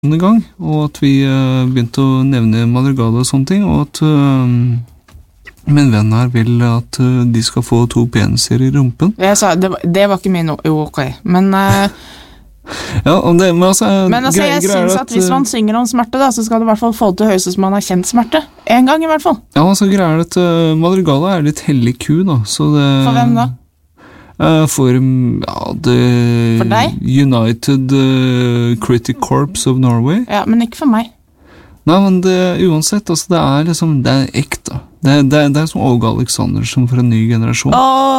en gang, og at vi begynte å nevne Madrigal og sånne ting, og at min venn her vil at de skal få 2 peniser i rumpen. Jeg sa, det var ikke min ok, men... Ja, men jeg synes at hvis man synger om smerte da, så skal det i hvert fall få det til å høres ut som man har kjent smerte. En gang i hvert fall. Ja, altså greier det at Madrigala litt hellig ku da. Så det, for hvem da? For deg? United Critic Corps of Norway. Ja, men ikke for meg. Nei, men uansett, altså, det ekte. Det som Åge Alexander som for en ny generasjon.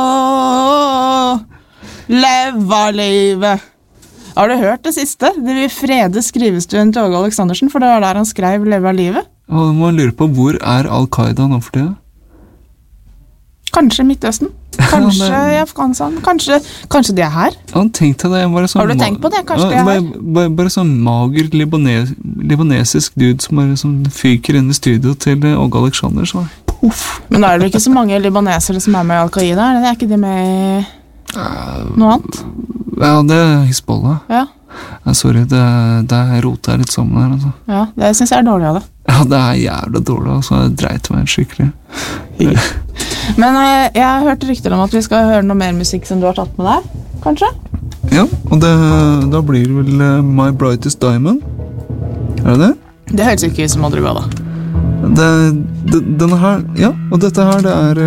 Leva livet! Har du hørt det siste? Det vil frede skrivestuen til Åge Aleksandersen, for det var der han skrev Leva livet. Og man lurer på, hvor Al-Qaida nå for det? Kanskje Midtøsten. Kanskje i Afghanistan. Kanskje de her. Ja, tenk deg det. Har du tenkt på det? Kanskje de her? Bare sånn mager libanesisk dude som bare sånn fyker inn i studio til Åge Alexander. Så. Puff. Men da det ikke så mange libanesere som med i Al-Qaida? Det ikke de med i noe annet? Ja, det Hizbollah. Ja. Sorry, det roter litt sammen her, altså. Ja, det synes jeg dårlig av det. Ja, det jævlig dårlig, altså. Det dreit meg skikkelig. Men jeg har hørt rykter om at vi skal høre noe mer musikk som du har tatt med deg, kanskje? Ja, og da blir det vel My Brightest Diamond. Det det? Det høres ikke ut som Madrigala. Denne her, ja, og dette her,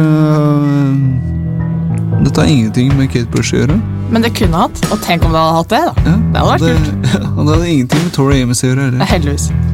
dette har ingenting med Kate Bush å gjøre. Men det kunne hatt, og tenk om det hadde hatt det da. Ja, det hadde vært kult. Og det hadde ingenting med Tori Amos å gjøre heller. Heldigvis.